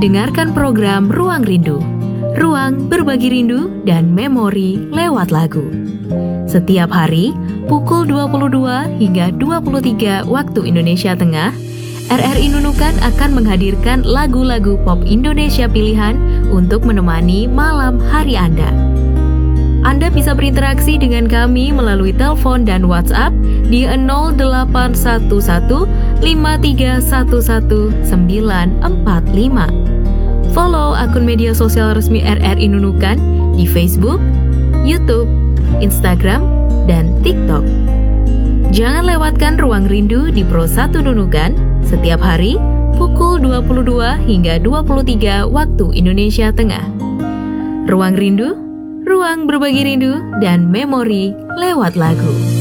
Dengarkan program Ruang Rindu. Ruang berbagi rindu dan memori lewat lagu. Setiap hari, pukul 22 hingga 23 waktu Indonesia Tengah, RRI Nunukan akan menghadirkan lagu-lagu pop Indonesia pilihan untuk menemani malam hari Anda. Anda bisa berinteraksi dengan kami melalui telepon dan WhatsApp di 0811 5311 945. Follow akun media sosial resmi RRI Nunukan di Facebook, YouTube, Instagram, dan TikTok. Jangan lewatkan Ruang Rindu di Pro 1 Nunukan setiap hari pukul 22 hingga 23 waktu Indonesia Tengah. Ruang Rindu, ruang berbagi rindu dan memori lewat lagu.